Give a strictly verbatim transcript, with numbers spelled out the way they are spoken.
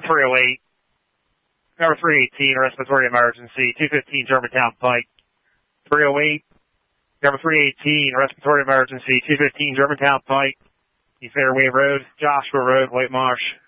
three oh eight. Number three eighteen, respiratory emergency, two fifteen Germantown Pike. three oh eight. Number three eighteen, respiratory emergency, two fifteen Germantown Pike. East Fairway Road, Joshua Road, White Marsh.